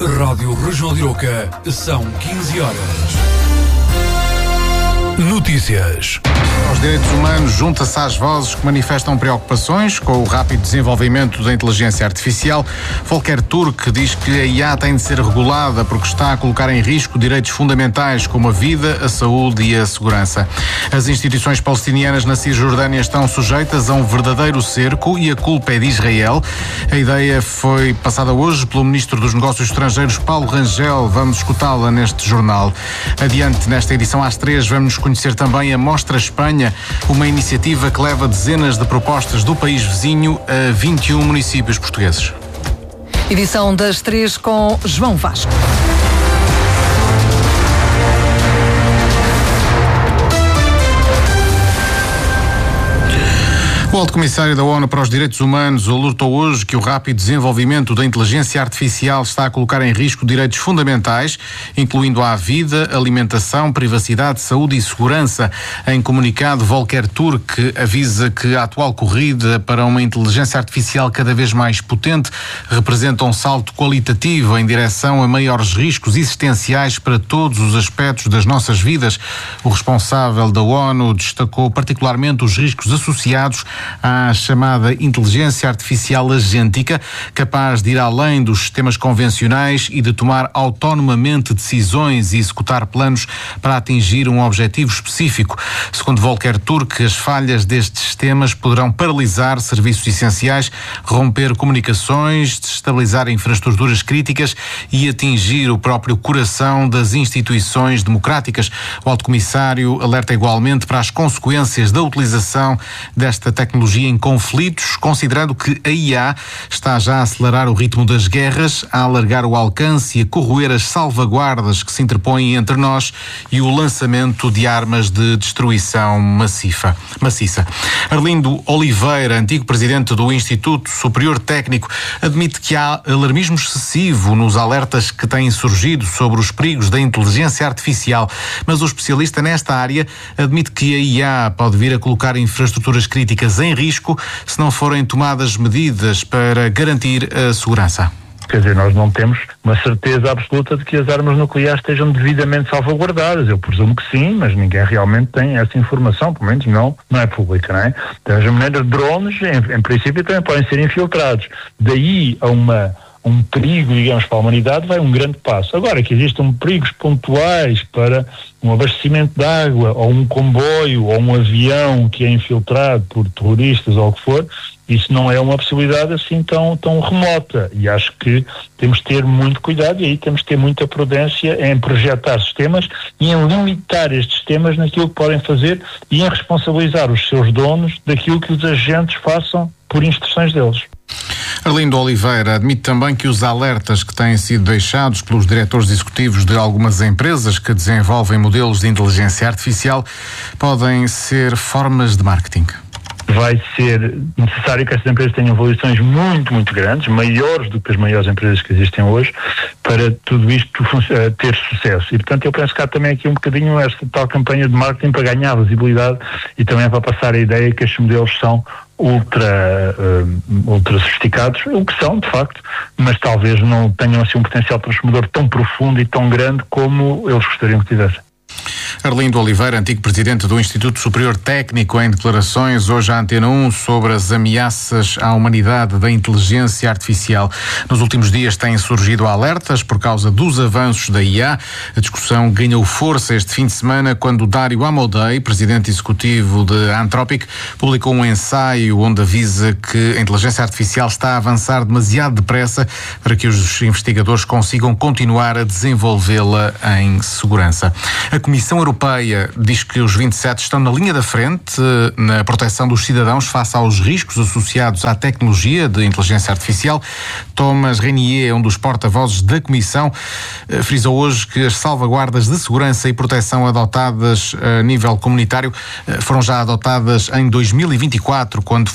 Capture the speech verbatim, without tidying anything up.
Rádio Regional de Aroca, são quinze horas. Notícias. Os direitos humanos junta-se às vozes que manifestam preocupações com o rápido desenvolvimento da inteligência artificial. Volker Turk diz que a I A tem de ser regulada porque está a colocar em risco direitos fundamentais como a vida, a saúde e a segurança. As instituições palestinianas na Cisjordânia estão sujeitas a um verdadeiro cerco e a culpa é de Israel. A ideia foi passada hoje pelo Ministro dos Negócios Estrangeiros, Paulo Rangel. Vamos escutá-la neste jornal. Adiante, nesta edição às três, vamos conhecer também a Mostra Espanha, uma iniciativa que leva dezenas de propostas do país vizinho a vinte e um municípios portugueses. Edição das três com João Vasco. O Alto Comissário da ONU para os Direitos Humanos alertou hoje que o rápido desenvolvimento da inteligência artificial está a colocar em risco direitos fundamentais, incluindo a vida, alimentação, privacidade, saúde e segurança. Em comunicado, Volker Turk avisa que a atual corrida para uma inteligência artificial cada vez mais potente representa um salto qualitativo em direção a maiores riscos existenciais para todos os aspectos das nossas vidas. O responsável da ONU destacou particularmente os riscos associados à chamada inteligência artificial agêntica, capaz de ir além dos sistemas convencionais e de tomar autonomamente decisões e executar planos para atingir um objetivo específico. Segundo Volker Turk, as falhas destes sistemas poderão paralisar serviços essenciais, romper comunicações, desestabilizar infraestruturas críticas e atingir o próprio coração das instituições democráticas. O Alto Comissário alerta igualmente para as consequências da utilização desta tecnologia tecnologia em conflitos, considerando que a I A está já a acelerar o ritmo das guerras, a alargar o alcance e a corroer as salvaguardas que se interpõem entre nós e o lançamento de armas de destruição macifa, maciça. Arlindo Oliveira, antigo presidente do Instituto Superior Técnico, admite que há alarmismo excessivo nos alertas que têm surgido sobre os perigos da inteligência artificial, mas o especialista nesta área admite que a I A pode vir a colocar infraestruturas críticas em risco se não forem tomadas medidas para garantir a segurança. Quer dizer, nós não temos uma certeza absoluta de que as armas nucleares estejam devidamente salvaguardadas. Eu presumo que sim, mas ninguém realmente tem essa informação, pelo menos não, não é pública, não é? Das maneiras de drones, em, em princípio, também podem ser infiltrados. Daí a uma... um perigo, digamos, para a humanidade, vai um grande passo. Agora, que existam perigos pontuais para um abastecimento de água, ou um comboio, ou um avião que é infiltrado por terroristas ou o que for, isso não é uma possibilidade assim tão, tão remota. E acho que temos de ter muito cuidado e aí temos de ter muita prudência em projetar sistemas e em limitar estes sistemas naquilo que podem fazer e em responsabilizar os seus donos daquilo que os agentes façam por instruções deles. Arlindo Oliveira admite também que os alertas que têm sido deixados pelos diretores executivos de algumas empresas que desenvolvem modelos de inteligência artificial podem ser formas de marketing. Vai ser necessário que essas empresas tenham avaliações muito, muito grandes, maiores do que as maiores empresas que existem hoje, para tudo isto ter sucesso. E, portanto, eu penso que há também aqui um bocadinho esta tal campanha de marketing para ganhar visibilidade e também para passar a ideia que estes modelos são ultra, uh, ultra sofisticados, o que são, de facto, mas talvez não tenham assim um potencial transformador tão profundo e tão grande como eles gostariam que tivessem. Arlindo Oliveira, antigo presidente do Instituto Superior Técnico, em declarações hoje à Antena um sobre as ameaças à humanidade da inteligência artificial. Nos últimos dias têm surgido alertas por causa dos avanços da I A. A discussão ganhou força este fim de semana quando Dario Amodei, presidente executivo de Anthropic, publicou um ensaio onde avisa que a inteligência artificial está a avançar demasiado depressa para que os investigadores consigam continuar a desenvolvê-la em segurança. A Comissão Europeia diz que os vinte e sete estão na linha da frente na proteção dos cidadãos face aos riscos associados à tecnologia de inteligência artificial. Thomas Renier, um dos porta-vozes da Comissão, frisou hoje que as salvaguardas de segurança e proteção adotadas a nível comunitário foram já adotadas em dois mil e vinte e quatro, quando